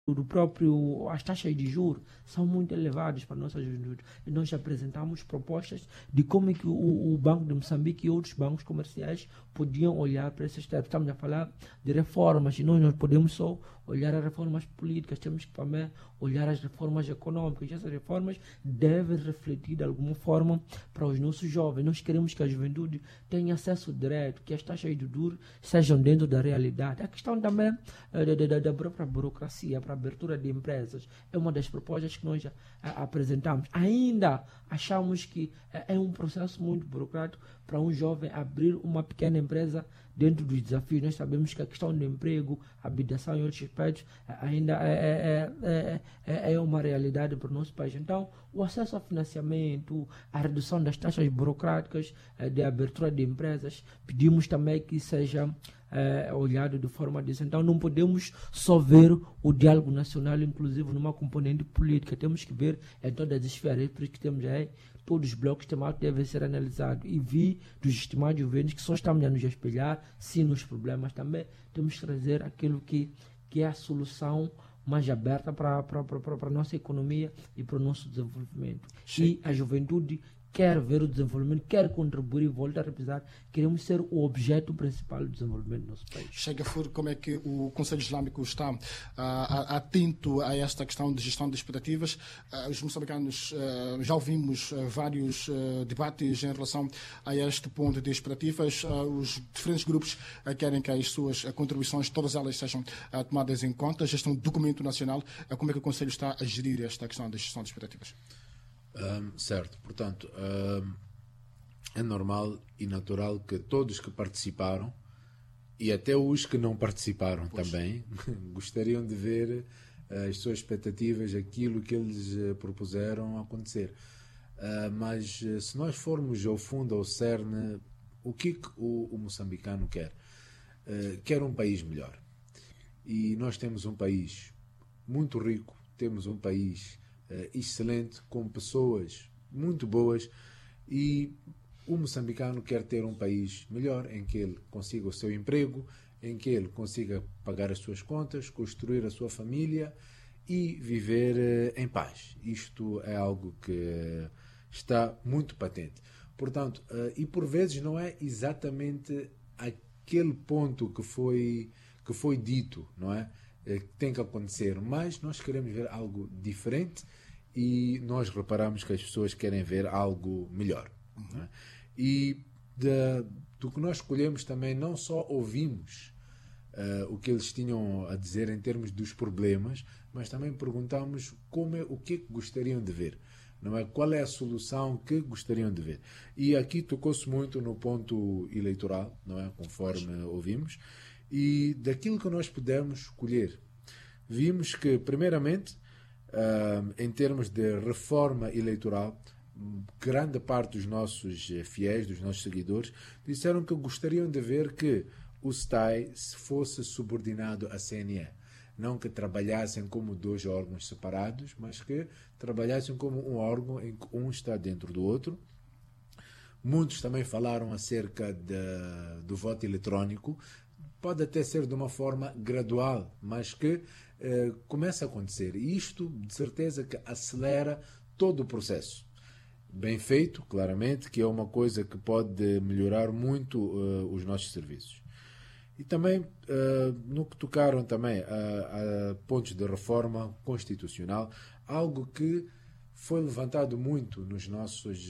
do próprio, as taxas de juros são muito elevadas para a nossa juventude. E nós apresentamos propostas de como é que o Banco de Moçambique e outros bancos comerciais podiam olhar para esses temas. Estamos a falar de reformas e nós não podemos só olhar as reformas políticas, temos que também olhar as reformas econômicas. E essas reformas devem refletir de alguma forma para os nossos jovens. Nós queremos que a juventude tenha acesso direto, que as taxas de juros sejam dentro da realidade. A questão também da própria burocracia para a abertura de empresas é uma das propostas que nós apresentamos. Ainda achamos que é um processo muito burocrático para um jovem abrir uma pequena empresa dentro dos desafios. Nós sabemos que a questão do emprego, habitação e outros aspectos ainda é uma realidade para o nosso país. Então, o acesso ao financiamento, a redução das taxas burocráticas de abertura de empresas, pedimos também que seja olhado de forma disso. Então não podemos só ver o diálogo nacional inclusive numa componente política, temos que ver em todas as esferas, por isso que temos aí todos os blocos temáticos devem ser analisados e vi dos estimados governos que só estamos a nos espelhar sim nos problemas, também temos que trazer aquilo que é a solução mais aberta para a nossa economia e para o nosso desenvolvimento. Sim. E a juventude quer ver o desenvolvimento, quer contribuir e volta a representar, queremos ser o objeto principal do desenvolvimento do nosso país. Chega a como é que o Conselho Islâmico está atento a esta questão de gestão de expectativas. Os moçambicanos já ouvimos vários debates em relação a este ponto de expectativas. Os diferentes grupos querem que as suas contribuições, todas elas sejam tomadas em conta. Este é um documento nacional. Como é que o Conselho está a gerir esta questão da gestão de expectativas? Certo, portanto, é normal e natural que todos que participaram e até os que não participaram também gostariam de ver as suas expectativas, aquilo que eles propuseram acontecer. Mas se nós formos ao fundo, ao cerne, o que o moçambicano quer? Quer um país melhor. E nós temos um país muito rico, temos um país excelente, com pessoas muito boas, e o moçambicano quer ter um país melhor, em que ele consiga o seu emprego, em que ele consiga pagar as suas contas, construir a sua família e viver em paz. Isto é algo que está muito patente. Portanto, e por vezes não é exatamente aquele ponto que foi dito, não é? Que tem que acontecer, mas nós queremos ver algo diferente e nós reparamos que as pessoas querem ver algo melhor. Não é? E do que nós escolhemos também, não só ouvimos o que eles tinham a dizer em termos dos problemas, mas também perguntamos o que gostariam de ver. Não é? Qual é a solução que gostariam de ver? E aqui tocou-se muito no ponto eleitoral, não é? Conforme ouvimos, e daquilo que nós pudemos escolher. Vimos que, primeiramente, em termos de reforma eleitoral, grande parte dos nossos fiéis, dos nossos seguidores, disseram que gostariam de ver que o STAI fosse subordinado à CNE. Não que trabalhassem como dois órgãos separados, mas que trabalhassem como um órgão em que um está dentro do outro. Muitos também falaram acerca do voto eletrónico. Pode até ser de uma forma gradual, mas que começa a acontecer. E isto, de certeza, que acelera todo o processo. Bem feito, claramente, que é uma coisa que pode melhorar muito os nossos serviços. E também, no que tocaram também a pontos de reforma constitucional, algo que foi levantado muito nos nossos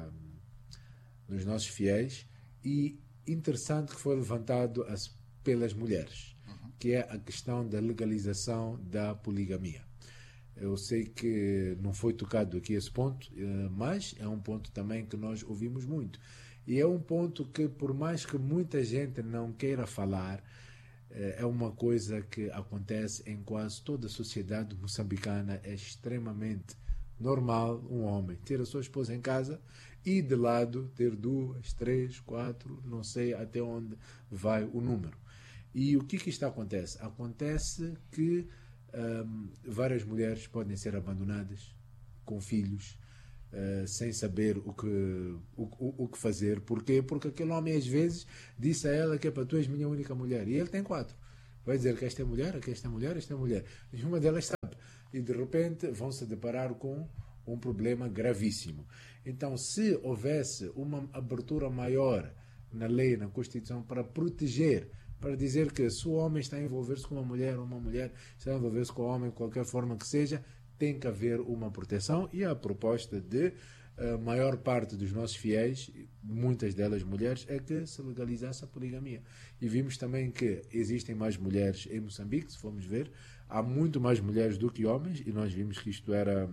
fiéis e interessante que foi levantado pelas mulheres, que é a questão da legalização da poligamia. Eu sei que não foi tocado aqui esse ponto, mas é um ponto também que nós ouvimos muito. E é um ponto que, por mais que muita gente não queira falar, é uma coisa que acontece em quase toda a sociedade moçambicana. É extremamente normal um homem ter a sua esposa em casa e de lado ter 2, 3, 4, não sei até onde vai o número. E o que isto acontece? Acontece que várias mulheres podem ser abandonadas com filhos, sem saber o que fazer. Porquê? Porque aquele homem às vezes disse a ela que tu és minha única mulher e ele tem 4. vai dizer que esta é mulher, que esta é mulher, esta é mulher. Nenhuma delas sabe. E de repente vão se deparar com um problema gravíssimo. Então, se houvesse uma abertura maior na lei, na Constituição, para proteger, para dizer que se o homem está a envolver-se com uma mulher está a envolver-se com o homem, de qualquer forma que seja, tem que haver uma proteção. E a proposta de a maior parte dos nossos fiéis, muitas delas mulheres, é que se legalizasse a poligamia. E vimos também que existem mais mulheres em Moçambique, se formos ver, há muito mais mulheres do que homens, e nós vimos que isto era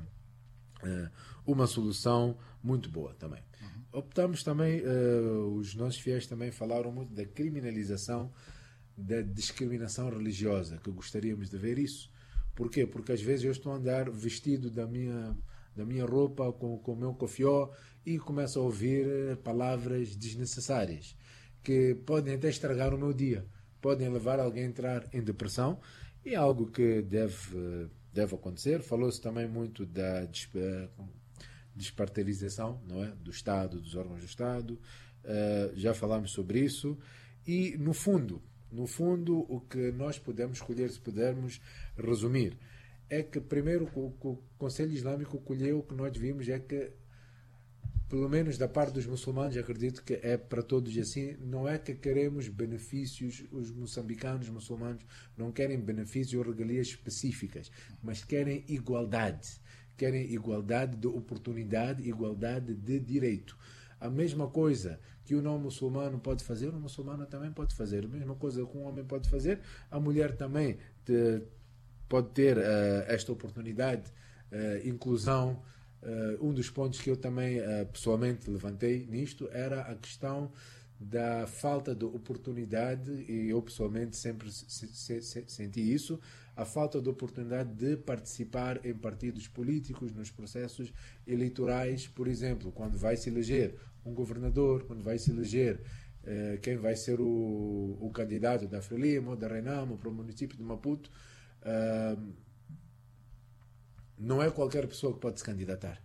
uma solução muito boa também. Optamos também, os nossos fiéis também falaram muito da criminalização da discriminação religiosa, que gostaríamos de ver isso. Porquê? Porque às vezes eu estou a andar vestido da minha roupa, com o meu cofió, e começo a ouvir palavras desnecessárias, que podem até estragar o meu dia, podem levar alguém a entrar em depressão, e é algo que deve acontecer. Falou-se também muito da despartirização, não é? Do Estado, dos órgãos do Estado, já falámos sobre isso, e no fundo, o que nós podemos escolher, se pudermos resumir, é que primeiro o Conselho Islâmico colheu, o que nós vimos é que, pelo menos da parte dos muçulmanos, acredito que é para todos assim, não é que queremos benefícios, os moçambicanos, muçulmanos, não querem benefícios ou regalias específicas, mas querem igualdade de oportunidade, igualdade de direito. A mesma coisa que o não muçulmano pode fazer, o muçulmano também pode fazer. A mesma coisa que um homem pode fazer, a mulher também pode ter esta oportunidade, inclusão. Um dos pontos que eu também pessoalmente levantei nisto era a questão da falta de oportunidade, e eu pessoalmente sempre senti isso, a falta de oportunidade de participar em partidos políticos, nos processos eleitorais, por exemplo, quando vai se eleger um governador, quando vai se eleger quem vai ser o candidato da Frelimo, ou da Renamo, para o município de Maputo, não é qualquer pessoa que pode se candidatar.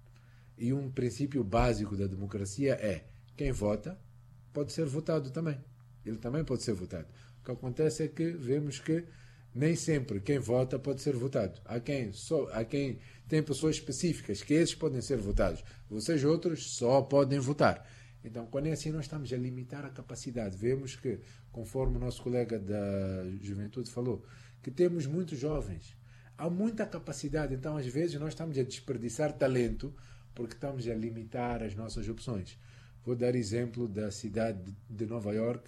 E um princípio básico da democracia é: quem vota pode ser votado também. Ele também pode ser votado. O que acontece é que vemos que nem sempre quem vota pode ser votado. Há quem tem pessoas específicas que esses podem ser votados. Vocês outros só podem votar. Então, quando é assim, nós estamos a limitar a capacidade. Vemos que, conforme o nosso colega da juventude falou, que temos muitos jovens. Há muita capacidade. Então, às vezes, nós estamos a desperdiçar talento porque estamos a limitar as nossas opções. Vou dar exemplo da cidade de Nova York,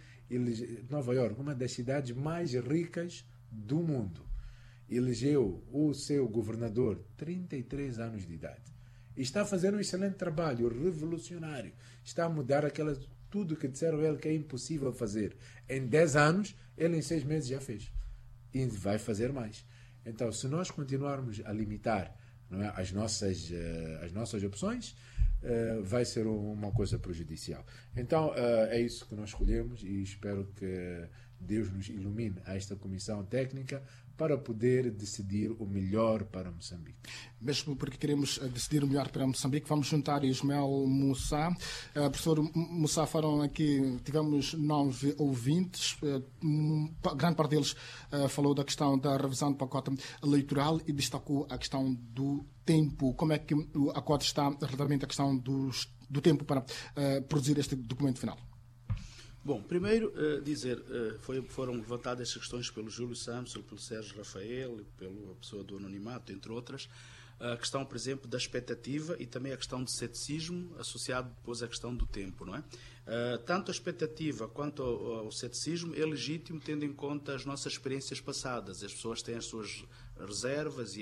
Nova York, uma das cidades mais ricas do mundo, elegeu o seu governador 33 anos de idade. E está a fazer um excelente trabalho, revolucionário. Está a mudar tudo que disseram ele que é impossível fazer. Em 10 anos, ele em 6 meses já fez. E vai fazer mais. Então, se nós continuarmos a limitar, não é, as nossas opções, vai ser uma coisa prejudicial. Então, é isso que nós escolhemos, e espero que Deus nos ilumine a esta comissão técnica para poder decidir o melhor para Moçambique. Mesmo porque queremos decidir o melhor para Moçambique, vamos juntar Ismael Moussa. Professor Moussa, foram aqui, tivemos 9 ouvintes, grande parte deles falou da questão da revisão do pacote eleitoral e destacou a questão do tempo. Como é que a CODE está relativamente à questão do tempo para produzir este documento final? Bom, primeiro dizer, foram levantadas estas questões pelo Júlio Samson, pelo Sérgio Rafael, pela pessoa do anonimato, entre outras, a questão, por exemplo, da expectativa e também a questão do ceticismo, associado depois à questão do tempo, não é? Tanto a expectativa quanto ao ceticismo é legítimo, tendo em conta as nossas experiências passadas. As pessoas têm as suas reservas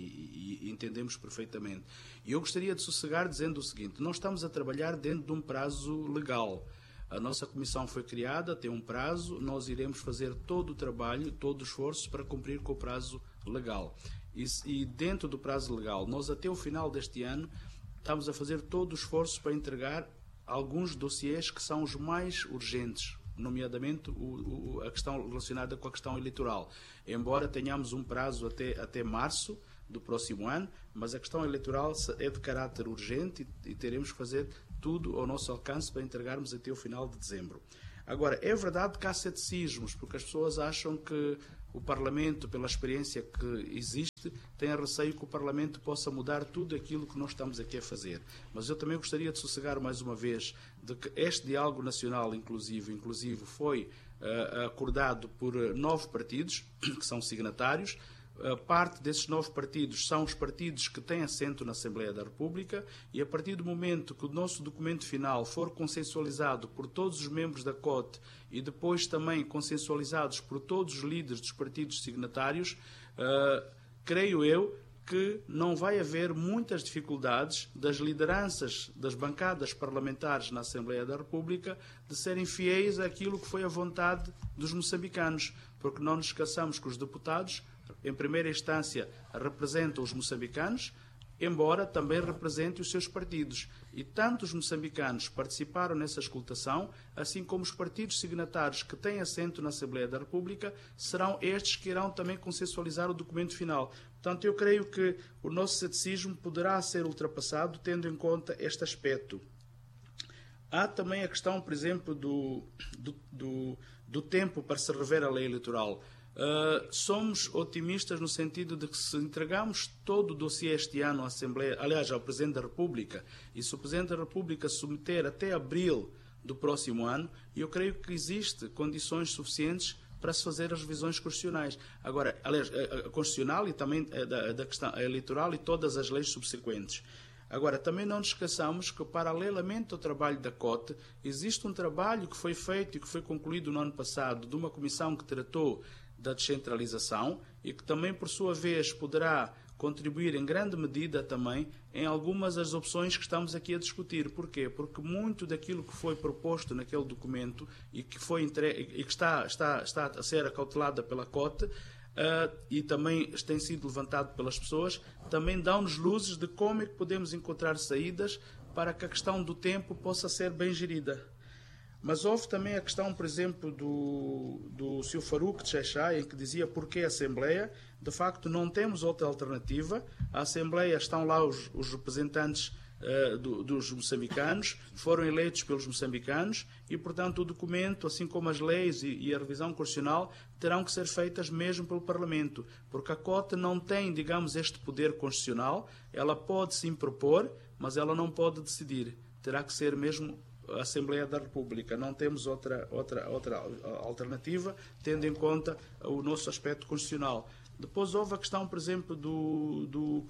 e entendemos perfeitamente. E eu gostaria de sossegar dizendo o seguinte: nós estamos a trabalhar dentro de um prazo legal. A nossa comissão foi criada, tem um prazo, nós iremos fazer todo o trabalho, todo o esforço para cumprir com o prazo legal. E dentro do prazo legal, nós até o final deste ano estamos a fazer todo o esforço para entregar alguns dossiês que são os mais urgentes, nomeadamente a questão relacionada com a questão eleitoral. Embora tenhamos um prazo até março do próximo ano, mas a questão eleitoral é de caráter urgente e teremos que fazer tudo ao nosso alcance para entregarmos até o final de dezembro. Agora, é verdade que há ceticismos, porque as pessoas acham que o Parlamento, pela experiência que existe, tem receio que o Parlamento possa mudar tudo aquilo que nós estamos aqui a fazer. Mas eu também gostaria de sossegar mais uma vez de que este diálogo nacional inclusive foi acordado por 9 partidos, que são signatários. Parte desses 9 partidos são os partidos que têm assento na Assembleia da República, e a partir do momento que o nosso documento final for consensualizado por todos os membros da COT e depois também consensualizados por todos os líderes dos partidos signatários, creio eu que não vai haver muitas dificuldades das lideranças das bancadas parlamentares na Assembleia da República de serem fiéis àquilo que foi a vontade dos moçambicanos, porque não nos esqueçamos que os deputados, em primeira instância, representam os moçambicanos, embora também representem os seus partidos. E tanto os moçambicanos participaram nessa escutação, assim como os partidos signatários que têm assento na Assembleia da República, serão estes que irão também consensualizar o documento final. Portanto, eu creio que o nosso ceticismo poderá ser ultrapassado tendo em conta este aspecto. Há também a questão, por exemplo, do tempo para se rever a lei eleitoral. Somos otimistas no sentido de que, se entregamos todo o dossiê este ano à Assembleia, aliás, ao Presidente da República, e se o Presidente da República submeter até abril do próximo ano, eu creio que existe condições suficientes para se fazer as revisões constitucionais. Agora, aliás, a constitucional e também da questão eleitoral e todas as leis subsequentes. Agora, também não nos esqueçamos que, paralelamente ao trabalho da COT, existe um trabalho que foi feito e que foi concluído no ano passado de uma comissão que tratou da descentralização e que também, por sua vez, poderá contribuir em grande medida também em algumas das opções que estamos aqui a discutir. Porquê? Porque muito daquilo que foi proposto naquele documento e que foi e que está a ser acautelada pela COT e também tem sido levantado pelas pessoas, também dão-nos luzes de como é que podemos encontrar saídas para que a questão do tempo possa ser bem gerida. Mas houve também a questão, por exemplo, do Sr. Faruque de Xaixai, em que dizia porquê a Assembleia. De facto, não temos outra alternativa. A Assembleia, estão lá os representantes dos moçambicanos, foram eleitos pelos moçambicanos e, portanto, o documento, assim como as leis e a revisão constitucional, terão que ser feitas mesmo pelo Parlamento, porque a COT não tem, digamos, este poder constitucional. Ela pode sim propor, mas ela não pode decidir. Terá que ser mesmo a Assembleia da República. Não temos outra alternativa, tendo em conta o nosso aspecto constitucional. Depois houve a questão, por exemplo, do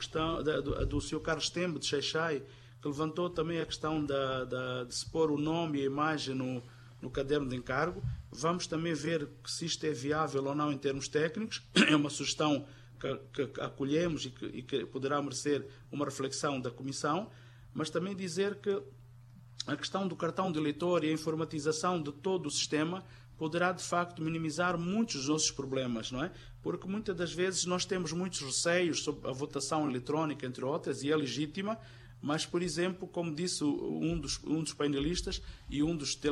Sr. Carlos Tembe de Xaixai, que levantou também a questão de se pôr o nome e a imagem no caderno de encargo. Vamos também ver se isto é viável ou não em termos técnicos. É uma sugestão que acolhemos e que poderá merecer uma reflexão da Comissão, mas também dizer que a questão do cartão de eleitor e a informatização de todo o sistema poderá, de facto, minimizar muitos dos nossos problemas, não é? Porque muitas das vezes nós temos muitos receios sobre a votação eletrónica, entre outras, e é legítima, mas, por exemplo, como disse um dos painelistas e um dos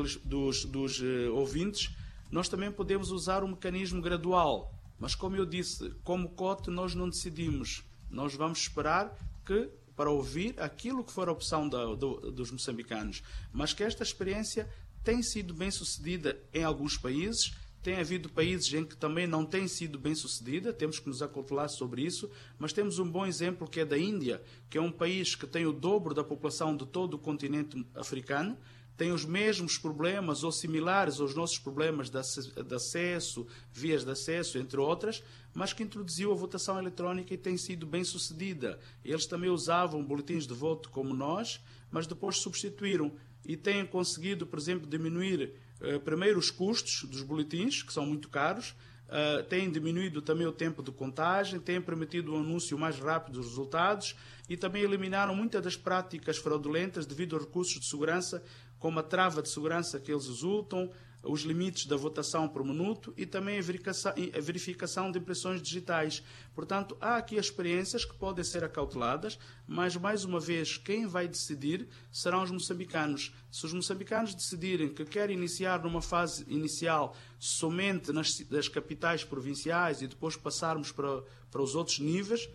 ouvintes, nós também podemos usar um mecanismo gradual. Mas, como eu disse, como COT, nós não decidimos. Nós vamos esperar para ouvir aquilo que for a opção dos moçambicanos. Mas que esta experiência tem sido bem sucedida em alguns países, tem havido países em que também não tem sido bem sucedida, temos que nos acautelar sobre isso, mas temos um bom exemplo que é da Índia, que é um país que tem o dobro da população de todo o continente africano, tem os mesmos problemas ou similares aos nossos problemas de acesso, vias de acesso, entre outras, mas que introduziu a votação eletrónica e tem sido bem sucedida. Eles também usavam boletins de voto como nós, mas depois substituíram e têm conseguido, por exemplo, diminuir primeiro os custos dos boletins, que são muito caros, têm diminuído também o tempo de contagem, têm permitido um anúncio mais rápido dos resultados e também eliminaram muitas das práticas fraudulentas devido aos recursos de segurança, como a trava de segurança que eles exultam, os limites da votação por minuto e também a verificação de impressões digitais. Portanto, há aqui experiências que podem ser acauteladas, mas, mais uma vez, quem vai decidir serão os moçambicanos. Se os moçambicanos decidirem que querem iniciar numa fase inicial somente das capitais provinciais e depois passarmos para os outros níveis,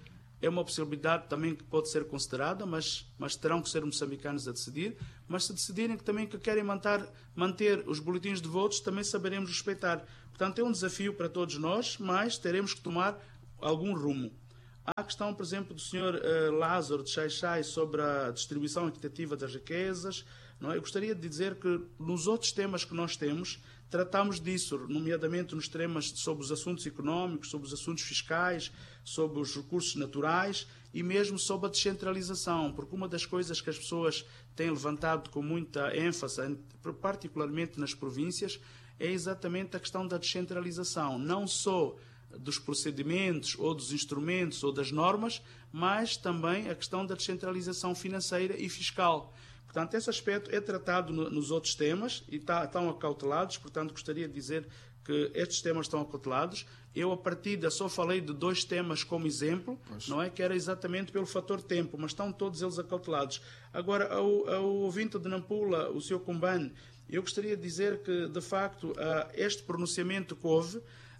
é uma possibilidade também que pode ser considerada, mas terão que ser moçambicanos a decidir. Mas se decidirem que também que querem manter os boletins de votos, também saberemos respeitar. Portanto, é um desafio para todos nós, mas teremos que tomar algum rumo. Há a questão, por exemplo, do Sr. Lázaro de Xai-Xai sobre a distribuição equitativa das riquezas. Não é? Eu gostaria de dizer que nos outros temas que nós temos, tratamos disso, nomeadamente nos temas sobre os assuntos económicos, sobre os assuntos fiscais, sobre os recursos naturais e mesmo sobre a descentralização, porque uma das coisas que as pessoas têm levantado com muita ênfase, particularmente nas províncias, é exatamente a questão da descentralização, não só dos procedimentos ou dos instrumentos ou das normas, mas também a questão da descentralização financeira e fiscal. Portanto, esse aspecto é tratado nos outros temas e estão acautelados, portanto, gostaria de dizer que estes temas estão acautelados. Eu, a partida, só falei de 2 temas como exemplo, não é? Que era exatamente pelo fator tempo, mas estão todos eles acautelados. Agora, ao ouvinte de Nampula, o Sr. Kumbane, eu gostaria de dizer que, de facto, este pronunciamento que houve,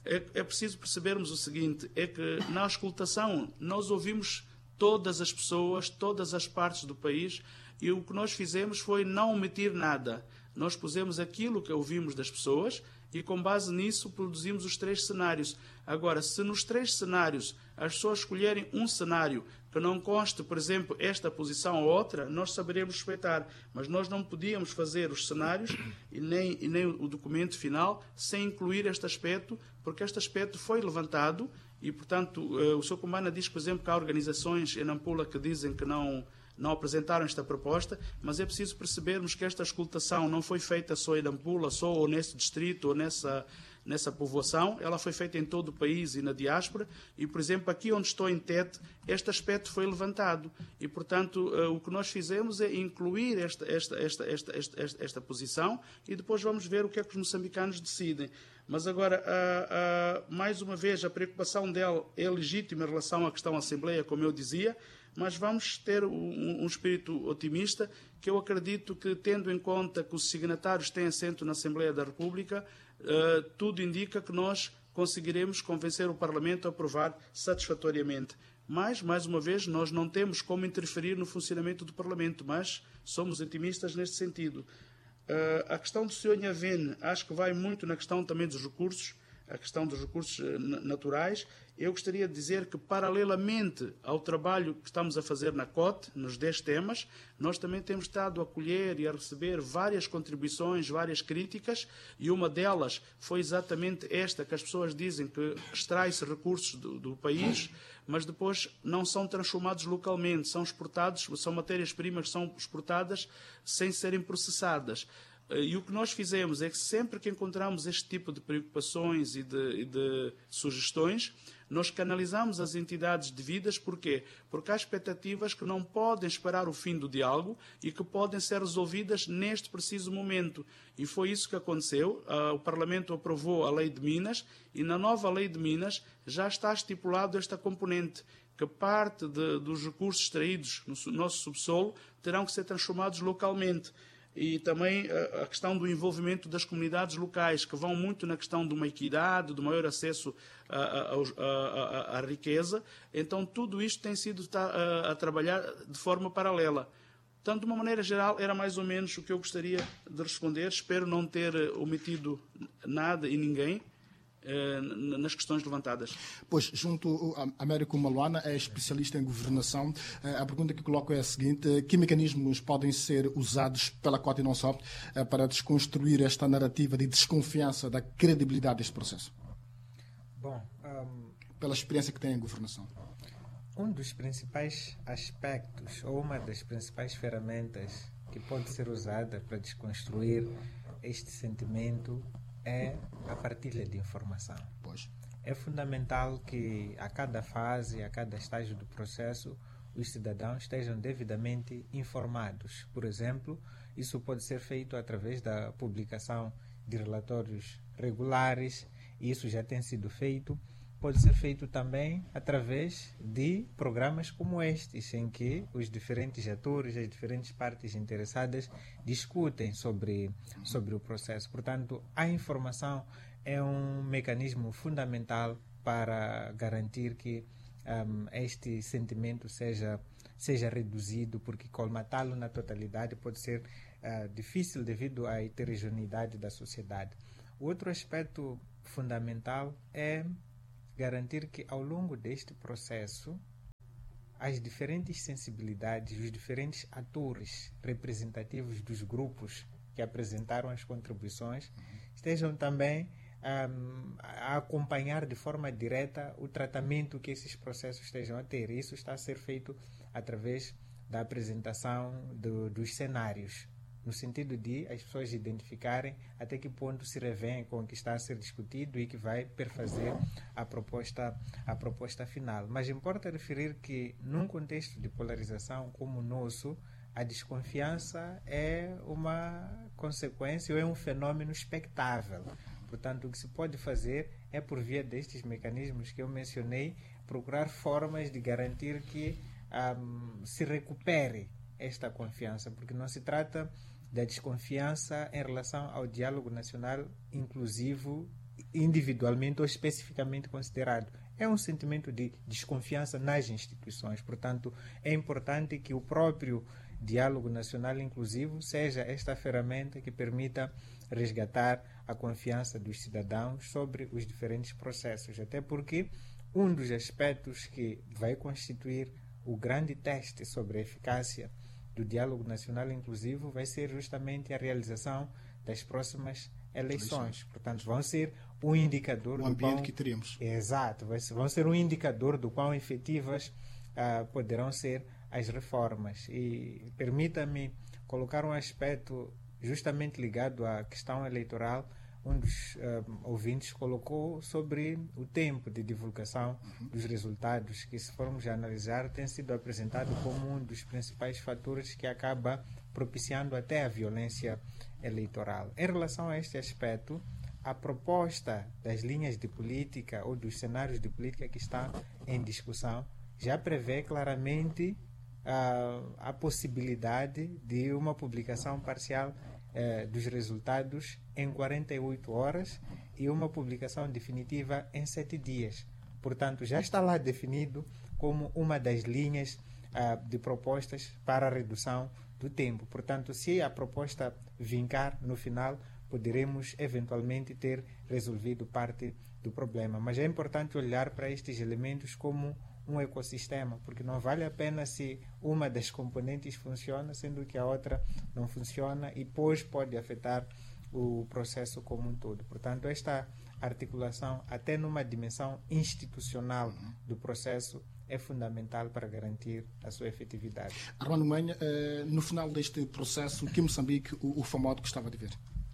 é preciso percebermos o seguinte, é que na auscultação nós ouvimos todas as pessoas, todas as partes do país, e o que nós fizemos foi não omitir nada. Nós pusemos aquilo que ouvimos das pessoas e, com base nisso, produzimos os 3 cenários. Agora, se nos 3 cenários as pessoas escolherem um cenário que não conste, por exemplo, esta posição ou outra, nós saberemos respeitar. Mas nós não podíamos fazer os cenários e nem o documento final sem incluir este aspecto, porque este aspecto foi levantado e, portanto, o Sr. Kumana diz, por exemplo, que há organizações em Nampula que dizem que não apresentaram esta proposta, mas é preciso percebermos que esta escutação não foi feita só em Nampula, só ou nesse distrito ou nessa povoação, ela foi feita em todo o país e na diáspora, e, por exemplo, aqui onde estou em Tete, este aspecto foi levantado, e, portanto, o que nós fizemos é incluir esta posição, e depois vamos ver o que é que os moçambicanos decidem. Mas agora, mais uma vez, a preocupação dela é legítima em relação à questão da Assembleia, como eu dizia, mas vamos ter um espírito otimista, que eu acredito que, tendo em conta que os signatários têm assento na Assembleia da República, tudo indica que nós conseguiremos convencer o Parlamento a aprovar satisfatoriamente. Mas, mais uma vez, nós não temos como interferir no funcionamento do Parlamento, mas somos otimistas neste sentido. A questão do Sr. Nhavene, acho que vai muito na questão também dos recursos, a questão dos recursos naturais. Eu gostaria de dizer que, paralelamente ao trabalho que estamos a fazer na COT, nos 10 temas, nós também temos estado a acolher e a receber várias contribuições, várias críticas, e uma delas foi exatamente esta, que as pessoas dizem que extrai-se recursos do país, mas depois não são transformados localmente, são exportados, são matérias-primas que são exportadas sem serem processadas. E o que nós fizemos é que sempre que encontramos este tipo de preocupações e de sugestões, nós canalizamos as entidades devidas. Porquê? Porque há expectativas que não podem esperar o fim do diálogo e que podem ser resolvidas neste preciso momento. E foi isso que aconteceu. O Parlamento aprovou a Lei de Minas e na nova Lei de Minas já está estipulado esta componente, que parte dos recursos extraídos no nosso subsolo terão que ser transformados localmente. E também a questão do envolvimento das comunidades locais, que vão muito na questão de uma equidade, do maior acesso à riqueza. Então, tudo isto tem sido a trabalhar de forma paralela. Portanto, de uma maneira geral, era mais ou menos o que eu gostaria de responder. Espero não ter omitido nada e ninguém nas questões levantadas. Pois, junto a Américo Maluana, é especialista em governação. A pergunta que coloco é a seguinte: que mecanismos podem ser usados pela COT e não só para desconstruir esta narrativa de desconfiança da credibilidade deste processo? Bom, pela experiência que tem em governação. Um dos principais aspectos, ou uma das principais ferramentas que pode ser usada para desconstruir este sentimento é a partilha de informação. Pois. É fundamental que a cada fase, a cada estágio do processo, os cidadãos estejam devidamente informados. Por exemplo, isso pode ser feito através da publicação de relatórios regulares, e isso já tem sido feito. Pode ser feito também através de programas como estes, em que os diferentes atores, as diferentes partes interessadas discutem sobre o processo. Portanto, a informação é um mecanismo fundamental para garantir que este sentimento seja reduzido, porque colmatá-lo na totalidade pode ser difícil devido à heterogeneidade da sociedade. O outro aspecto fundamental é garantir que ao longo deste processo as diferentes sensibilidades, os diferentes atores representativos dos grupos que apresentaram as contribuições estejam também a acompanhar de forma direta o tratamento que esses processos estejam a ter. Isso está a ser feito através da apresentação dos cenários, no sentido de as pessoas identificarem até que ponto se revém com o que está a ser discutido e que vai perfazer a proposta final. Mas importa referir que, num contexto de polarização como o nosso, a desconfiança é uma consequência ou é um fenômeno expectável. Portanto, o que se pode fazer é, por via destes mecanismos que eu mencionei, procurar formas de garantir que se recupere esta confiança, porque não se trata da desconfiança em relação ao diálogo nacional inclusivo, individualmente ou especificamente considerado. É um sentimento de desconfiança nas instituições. Portanto, é importante que o próprio diálogo nacional inclusivo seja esta ferramenta que permita resgatar a confiança dos cidadãos sobre os diferentes processos, até porque um dos aspectos que vai constituir o grande teste sobre a eficácia do diálogo nacional inclusivo vai ser justamente a realização das próximas eleições. Portanto, vão ser um indicador do ambiente que teremos. Exato, vão ser um indicador do quão efetivas poderão ser as reformas. E permita-me colocar um aspecto justamente ligado à questão eleitoral. Um dos ouvintes colocou sobre o tempo de divulgação dos resultados, que, se formos analisar, tem sido apresentado como um dos principais fatores que acaba propiciando até a violência eleitoral. Em relação a este aspecto, a proposta das linhas de política ou dos cenários de política que está em discussão já prevê claramente a possibilidade de uma publicação parcial dos resultados em 48 horas e uma publicação definitiva em 7 dias. Portanto, já está lá definido como uma das linhas de propostas para a redução do tempo. Portanto, se a proposta vincar no final, poderemos eventualmente ter resolvido parte do problema. Mas é importante olhar para estes elementos como um ecossistema, porque não vale a pena se uma das componentes funciona, sendo que a outra não funciona e depois pode afetar o processo como um todo. Portanto, esta articulação, até numa dimensão institucional do processo, é fundamental para garantir a sua efetividade. Armando Manha, no final deste processo, que Moçambique o FAMOD gostava de ver?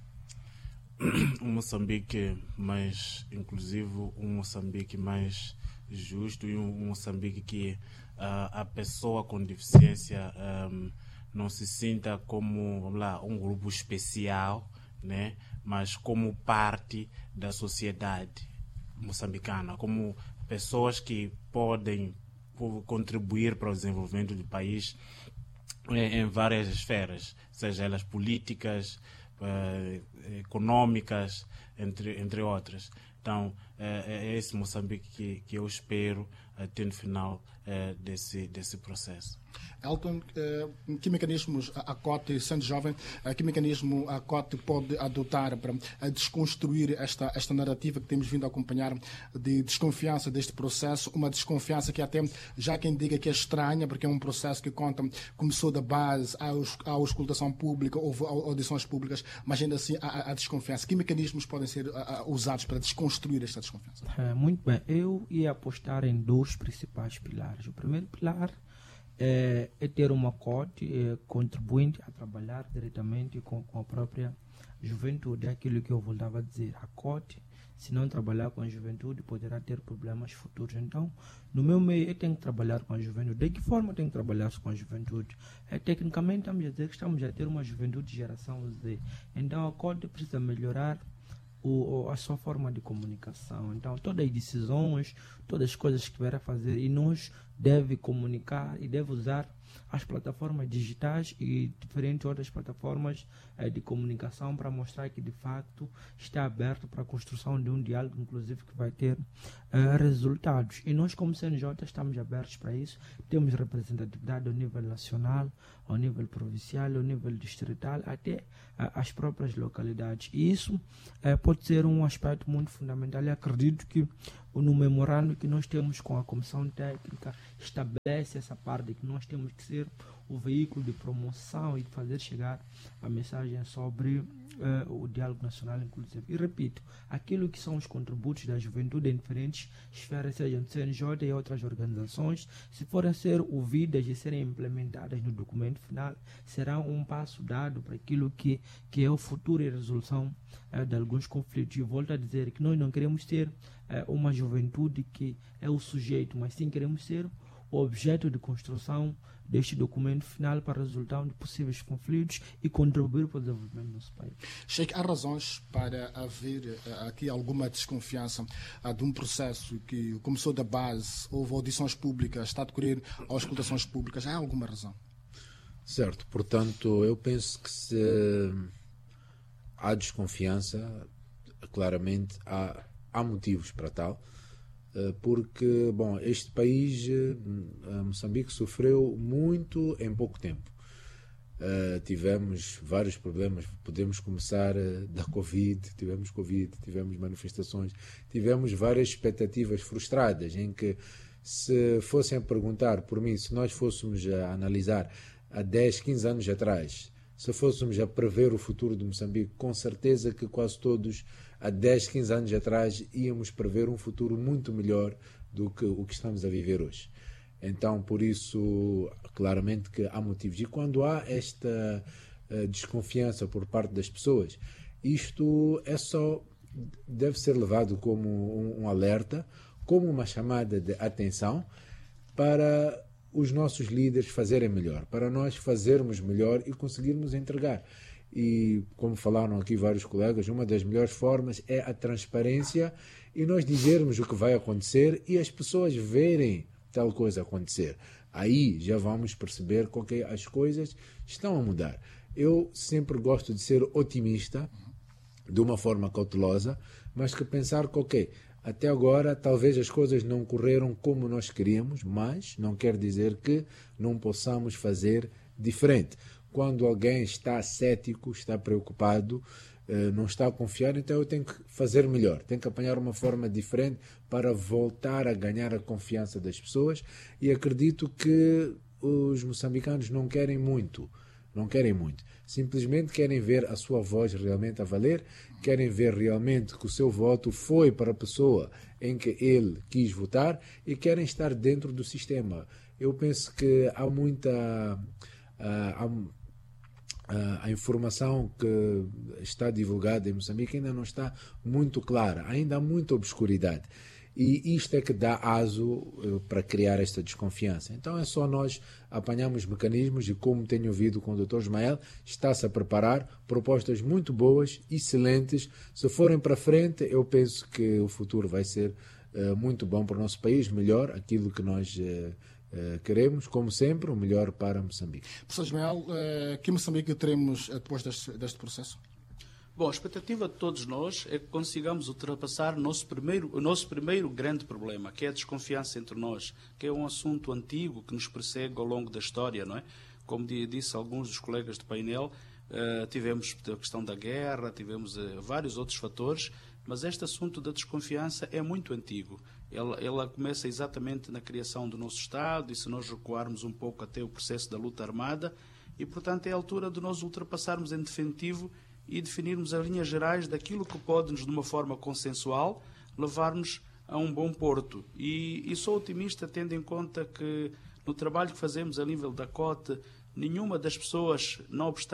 Um Moçambique mais inclusivo, um Moçambique mais justo e um Moçambique que a pessoa com deficiência não se sinta como, vamos lá, um grupo especial, né? Mas como parte da sociedade moçambicana, como pessoas que podem contribuir para o desenvolvimento do país em várias esferas, seja elas políticas, econômicas, entre outras. Então, é esse Moçambique que eu espero até no final desse processo. Elton, que mecanismos a COTE, sendo jovem, que mecanismo a COTE pode adotar para desconstruir esta narrativa que temos vindo a acompanhar de desconfiança deste processo, uma desconfiança que até já quem diga que é estranha, porque é um processo que começou da base à auscultação pública, houve audições públicas, mas ainda assim há desconfiança. Que mecanismos podem ser usados para desconstruir esta desconfiança? Muito bem, eu ia apostar em 2 principais pilares. O primeiro pilar é ter uma COTE contribuinte a trabalhar diretamente com a própria juventude. É aquilo que eu voltava a dizer. A COTE, se não trabalhar com a juventude, poderá ter problemas futuros. Então, no meu meio, eu tenho que trabalhar com a juventude. De que forma eu tenho que trabalhar com a juventude? Tecnicamente, estamos a dizer que estamos a ter uma juventude de geração Z. Então, a COTE precisa melhorar a sua forma de comunicação. Então, todas as decisões, todas as coisas que vai fazer, e nós deve comunicar e deve usar as plataformas digitais e diferentes outras plataformas de comunicação para mostrar que de facto está aberto para a construção de um diálogo, inclusive que vai ter resultados. E nós, como CNJ, estamos abertos para isso. Temos representatividade ao nível nacional, ao nível provincial, ao nível distrital, até as próprias localidades. E isso pode ser um aspecto muito fundamental. E acredito que no memorando que nós temos com a Comissão Técnica estabelece essa parte de que nós temos que ser o veículo de promoção e de fazer chegar a mensagem sobre o diálogo nacional inclusive. E repito, aquilo que são os contributos da juventude em diferentes esferas, sejam do CNJ e outras organizações, se forem ser ouvidas e serem implementadas no documento final, será um passo dado para aquilo que é o futuro e a resolução de alguns conflitos. E volto a dizer que nós não queremos ter uma juventude que é o sujeito, mas sim queremos ser o objeto de construção deste documento final para a resolução de possíveis conflitos e contribuir para o desenvolvimento do nosso país. Sheikh, há razões para haver aqui alguma desconfiança de um processo que começou da base, houve audições públicas, está a decorrer auscultações públicas, há alguma razão? Certo, portanto, eu penso que se há desconfiança, claramente há motivos para tal, porque, bom, este país, Moçambique, sofreu muito em pouco tempo. Tivemos vários problemas, podemos começar da Covid, tivemos manifestações, tivemos várias expectativas frustradas, em que se fossem a perguntar por mim, se nós fôssemos a analisar há 10, 15 anos atrás, se fôssemos a prever o futuro de Moçambique, com certeza que quase todos, há 10, 15 anos atrás, íamos prever um futuro muito melhor do que o que estamos a viver hoje. Então, por isso, claramente que há motivos. E quando há esta desconfiança por parte das pessoas, isto deve ser levado como um alerta, como uma chamada de atenção para os nossos líderes fazerem melhor, para nós fazermos melhor e conseguirmos entregar. E, como falaram aqui vários colegas, uma das melhores formas é a transparência e nós dizermos o que vai acontecer e as pessoas verem tal coisa acontecer. Aí já vamos perceber que as coisas estão a mudar. Eu sempre gosto de ser otimista, de uma forma cautelosa, mas que pensar que, até agora, talvez as coisas não correram como nós queríamos, mas não quer dizer que não possamos fazer diferente. Quando alguém está cético, está preocupado, não está a confiar, então eu tenho que fazer melhor, tenho que apanhar uma forma diferente para voltar a ganhar a confiança das pessoas, e acredito que os moçambicanos não querem muito, simplesmente querem ver a sua voz realmente a valer, querem ver realmente que o seu voto foi para a pessoa em que ele quis votar e querem estar dentro do sistema. Eu penso que há muita... a informação que está divulgada em Moçambique ainda não está muito clara, ainda há muita obscuridade. E isto é que dá aso para criar esta desconfiança. Então é só nós apanharmos mecanismos e, como tenho ouvido com o Dr. Ismael, está-se a preparar propostas muito boas, excelentes. Se forem para frente, eu penso que o futuro vai ser muito bom para o nosso país, melhor aquilo que nós queremos, como sempre, o melhor para Moçambique. Professor Ismael, que Moçambique teremos depois deste processo? Bom, a expectativa de todos nós é que consigamos ultrapassar o nosso primeiro grande problema, que é a desconfiança entre nós, que é um assunto antigo que nos persegue ao longo da história, não é? Como disse alguns dos colegas do painel, tivemos a questão da guerra, tivemos vários outros fatores, mas este assunto da desconfiança é muito antigo. Ela começa exatamente na criação do nosso Estado, e se nós recuarmos um pouco até o processo da luta armada, e portanto é a altura de nós ultrapassarmos em definitivo e definirmos as linhas gerais daquilo que pode-nos, de uma forma consensual, levar-nos a um bom porto. E sou otimista, tendo em conta que no trabalho que fazemos a nível da COTE, nenhuma das pessoas, não obstante